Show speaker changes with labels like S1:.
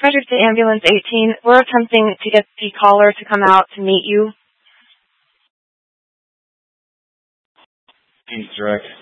S1: Frederick to Ambulance 18. We're attempting to get the caller to come out to meet you.
S2: East direct.